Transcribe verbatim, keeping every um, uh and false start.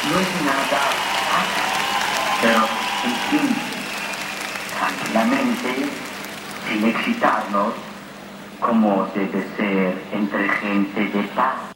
no es nada fácil, pero en fin, tranquilamente, sin excitarnos, como debe ser entre gente de paz.